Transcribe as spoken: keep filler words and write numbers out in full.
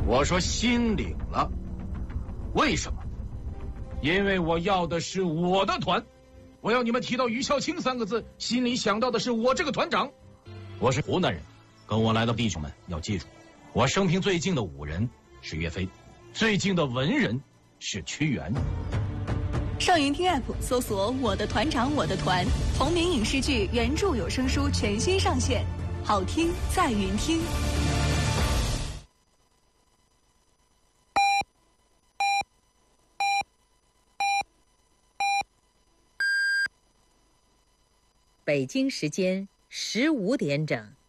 我说心领了，为什么？因为我要的是我的团，我要你们提到于孝卿三个字，心里想到的是我这个团长。我是湖南人，跟我来的弟兄们要记住，我生平最近的武人是岳飞，最近的文人是屈原。 上云听 App 搜索我的团长我的团，同名影视剧原著有声书全新上线，好听在云听。 北京时间十五点整。